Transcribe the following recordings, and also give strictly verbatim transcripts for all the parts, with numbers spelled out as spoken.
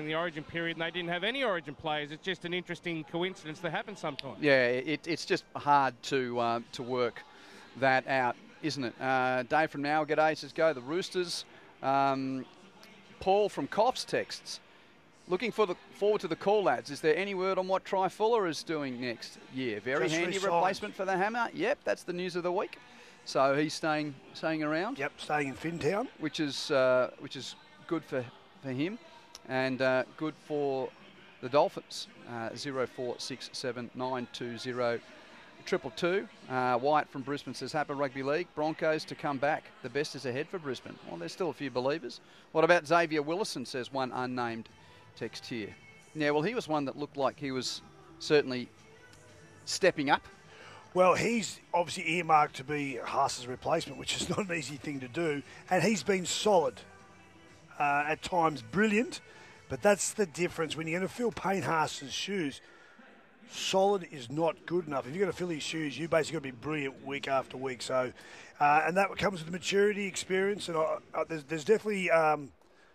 the Origin period and they didn't have any Origin players. It's just an interesting coincidence that happens sometimes. Yeah, it, it's just hard to uh, to work that out, isn't it? Uh, Dave from Now, g'day, says go the Roosters. Um, Paul from Coffs texts, looking for the, forward to the call, lads. Is there any word on what Try Fuller is doing next year? Very Just handy resigned. replacement for the Hammer. Yep, that's the news of the week. So he's staying staying around. Yep, staying in Fintown. Which is uh, which is good for for him, and uh, good for the Dolphins. Uh, zero four six seven nine two zero triple two. Uh, Wyatt from Brisbane says, Happy Rugby League, Broncos to come back. The best is ahead for Brisbane. Well, there's still a few believers. What about Xavier Willison, says one unnamed text here. Yeah, well, he was one that looked like he was certainly stepping up. Well, he's obviously earmarked to be Haas's replacement, which is not an easy thing to do. And he's been solid, uh, at times brilliant. But that's the difference. When you're going to fill Payne Haas's shoes, solid is not good enough. If you're going to fill his shoes, you basically got to be brilliant week after week. So, uh, and that comes with the maturity, experience. And uh, uh, there's, there's definitely um,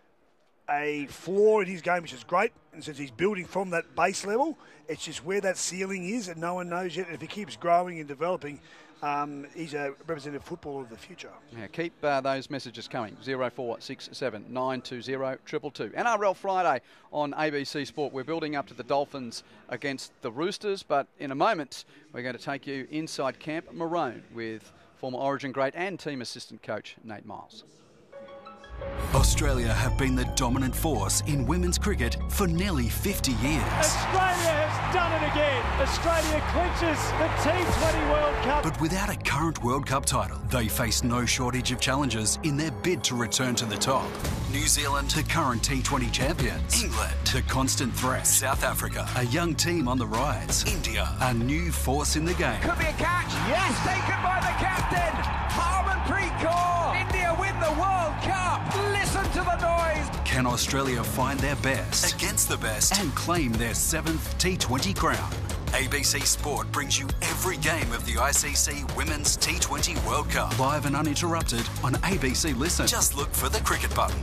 a flaw in his game, which is great. And since he's building from that base level, it's just where that ceiling is, and no one knows yet. And if he keeps growing and developing, um, he's a representative footballer of the future. Yeah, keep uh, those messages coming. zero four six seven nine two zero triple two. N R L Friday on A B C Sport. We're building up to the Dolphins against the Roosters, but in a moment we're going to take you inside Camp Maroon with former Origin great and team assistant coach Nate Miles. Australia have been the dominant force in women's cricket for nearly fifty years. Australia has done it again. Australia clinches the T twenty World Cup. But without a current World Cup title, they face no shortage of challenges in their bid to return to the top. New Zealand, the current T twenty champions. England, the constant threat. South Africa, a young team on the rise. India, a new force in the game. Could be a catch. Yes, taken by the captain. Harmanpreet Kaur. India win the World Cup. Listen to the noise. Can Australia find their best against the best and claim their seventh T twenty crown? A B C Sport brings you every game of the I C C Women's T twenty World Cup. Live and uninterrupted on A B C Listen. Just look for the cricket button.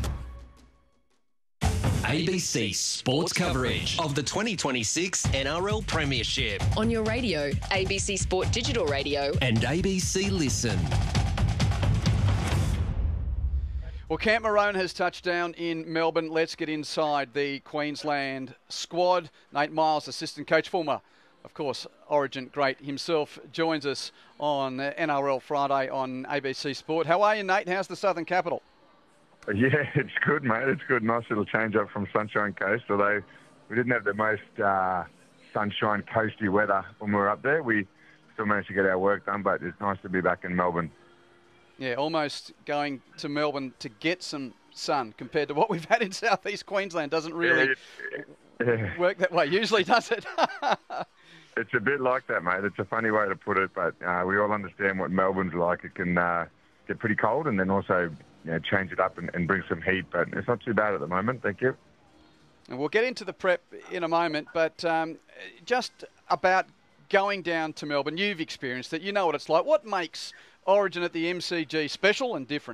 A B C Sports coverage of the twenty twenty-six N R L Premiership. On your radio, A B C Sport Digital Radio. And A B C Listen. Well, Camp Maroon has touched down in Melbourne. Let's get inside the Queensland squad. Nate Miles, assistant coach, former, of course, Origin great himself, joins us on N R L Friday on A B C Sport. How are you, Nate? How's the Southern Capital? Yeah, it's good, mate. It's good. Nice little change up from Sunshine Coast. Although we didn't have the most uh, sunshine coasty weather when we were up there, we still managed to get our work done. But it's nice to be back in Melbourne. Yeah, almost going to Melbourne to get some sun compared to what we've had in southeast Queensland. Doesn't really yeah, yeah. work that way usually, does it? It's a bit like that, mate. It's a funny way to put it, but uh, we all understand what Melbourne's like. It can uh, get pretty cold and then also you know, change it up and, and bring some heat, but it's not too bad at the moment. Thank you. And we'll get into the prep in a moment, but um, just about going down to Melbourne, you've experienced it. You know what it's like. What makes Origin at the M C G special and different?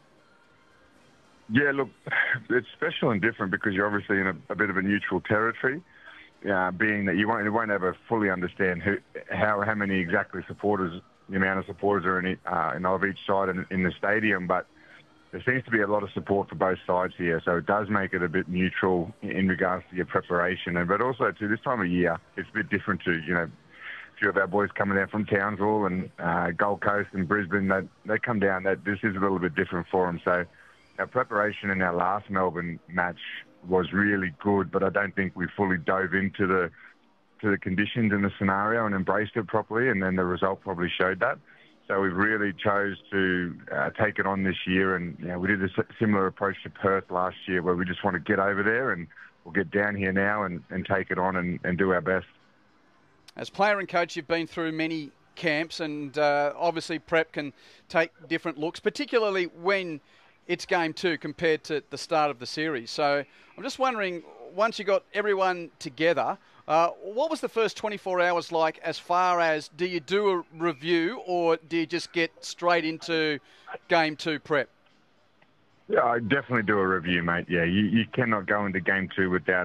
Yeah, look, it's special and different because you're obviously in a, a bit of a neutral territory, uh, being that you won't, you won't ever fully understand who, how how many exactly supporters, the amount of supporters are in, it, uh, in of each side in, in the stadium, but there seems to be a lot of support for both sides here, so it does make it a bit neutral in regards to your preparation, and but also to this time of year, it's a bit different to, you know, a few of our boys coming down from Townsville and uh, Gold Coast and Brisbane, they, they come down, that this is a little bit different for them, so our preparation in our last Melbourne match was really good, but I don't think we fully dove into the to the conditions and the scenario and embraced it properly, and then the result probably showed that. So we really chose to uh, take it on this year, and you know, we did a similar approach to Perth last year, where we just want to get over there, and we'll get down here now and, and take it on and, and do our best. As player and coach, you've been through many camps, and uh, obviously prep can take different looks, particularly when it's game two compared to the start of the series. So I'm just wondering, once you got everyone together, uh, what was the first twenty-four hours like as far as, do you do a review or do you just get straight into game two prep? Yeah, I definitely do a review, mate. Yeah, you, you cannot go into game two without